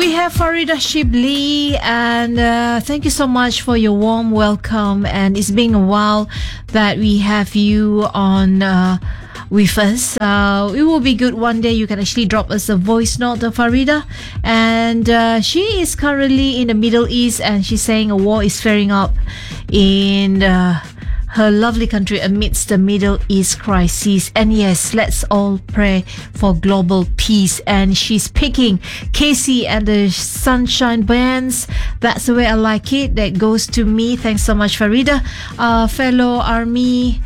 We have Farida Shibli, and thank you so much for your warm welcome. And it's been a while that we have you on with us. It will be good one day you can actually drop us a voice note of Farida. And she is currently in the Middle East, and she's saying a war is flaring up in her lovely country amidst the Middle East crisis. And yes, let's all pray for global peace. And she's picking Casey and the Sunshine Bands. That's the way I like it. That goes to me. Thanks so much, Farida. Fellow army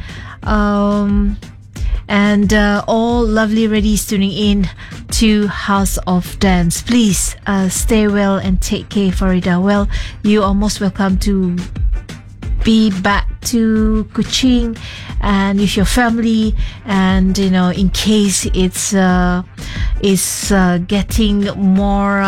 and all lovely readies tuning in to House of Dance. Please stay well and take care, Farida. Well, you are most welcome to be back to Kuching and with your family, and you know, in case it's getting more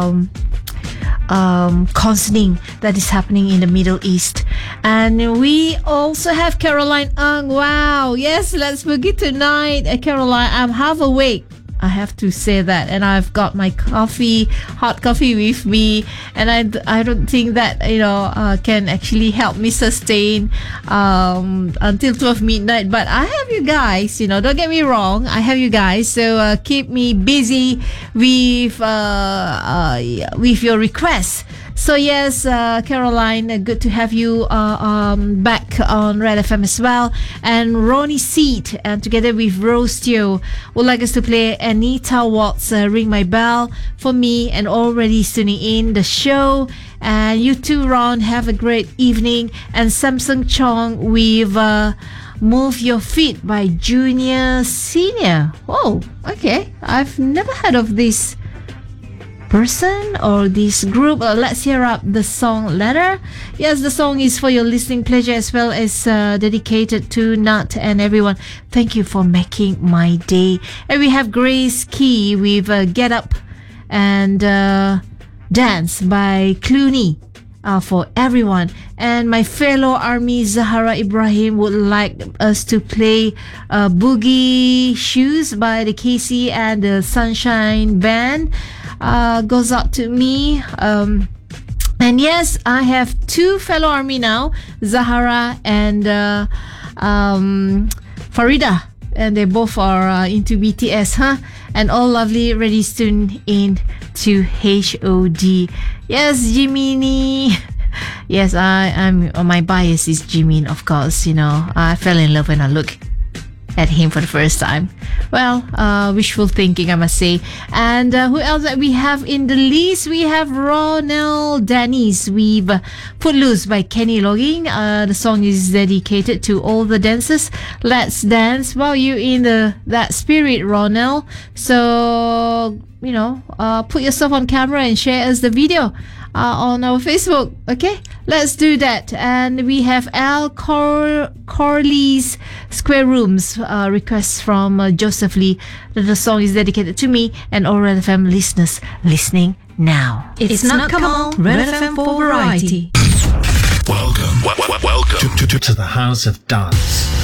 concerning that is happening in the Middle East. And we also have Caroline Ng. Wow, yes, let's begin tonight. Caroline, I'm half awake, I have to say that, and I've got my hot coffee with me, and I don't think that can actually help me sustain until 12 midnight. But I have you guys, don't get me wrong, I have you guys, so keep me busy with your requests. So yes, Caroline, good to have you back on Red FM as well. And Ronnie Seed, and together with Rose Teo, would like us to play Anita Watts' Ring My Bell for me and already tuning in the show. And you too, Ron, have a great evening. And Samsung Chong with Move Your Feet by Junior Senior. Oh, okay. I've never heard of this person or this group. Let's hear up the song later. Yes, the song is for your listening pleasure as well as dedicated to Nat and everyone. Thank you for making my day. And we have Grace Key with Get Up and Dance by Clooney for everyone. And my fellow army Zahara Ibrahim would like us to play Boogie Shoes by the Casey and the Sunshine Band. Goes out to me. And yes, I have two fellow army now, Zahara and Farida, and they both are into BTS, huh? And all lovely, ready to tune in to HOD. Yes, Jiminy. Yes, I'm my bias is Jimin, of course. I fell in love when I look at him for the first time. Well, wishful thinking, I must say. And who else that we have in the list? We have Ronald Dennis with Footloose by Kenny Logging. The song is dedicated to all the dancers. Let's dance while you're in that spirit, Ronald. So, put yourself on camera and share us the video on our Facebook. Okay, let's do that. And we have Al Corley's Square Rooms request from Joseph Lee. The song is dedicated to me and all Red FM listeners listening now. It's not come on Red FM for variety. Welcome to the House of Dance.